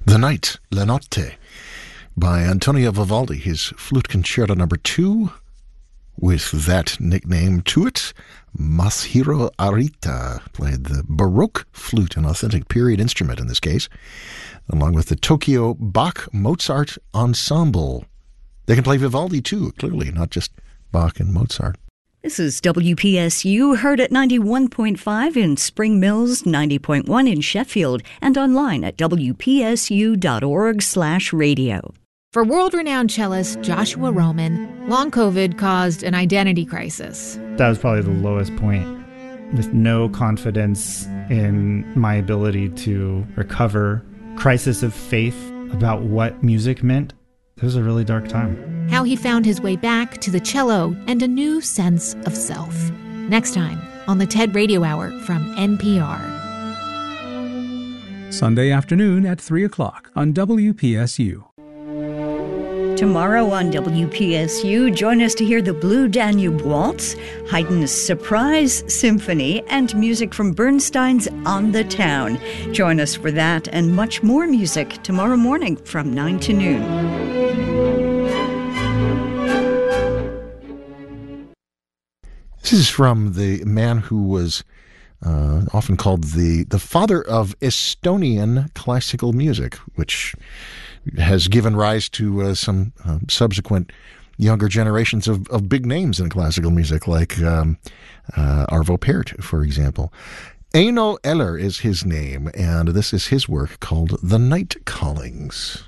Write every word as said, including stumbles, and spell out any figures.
The Night, La Notte, by Antonio Vivaldi, his Flute Concerto number two, with that nickname to it. Masahiro Arita played the Baroque flute, an authentic period instrument in this case, along with the Tokyo Bach Mozart Ensemble. They can play Vivaldi too, clearly, not just Bach and Mozart. This is W P S U, heard at ninety-one point five in Spring Mills, ninety point one in Sheffield, and online at w p s u dot org slash radio. For world-renowned cellist Joshua Roman, long COVID caused an identity crisis. That was probably the lowest point, with no confidence in my ability to recover, crisis of faith about what music meant. It was a really dark time. How he found his way back to the cello and a new sense of self. Next time on the TED Radio Hour from N P R. Sunday afternoon at three o'clock on W P S U. Tomorrow on W P S U, join us to hear the Blue Danube Waltz, Haydn's Surprise Symphony, and music from Bernstein's On the Town. Join us for that and much more music tomorrow morning from nine to noon. This is from the man who was uh, often called the, the father of Estonian classical music, which has given rise to uh, some uh, subsequent younger generations of, of big names in classical music, like um, uh, Arvo Pärt, for example. Eino Eller is his name, and this is his work called The Night Callings.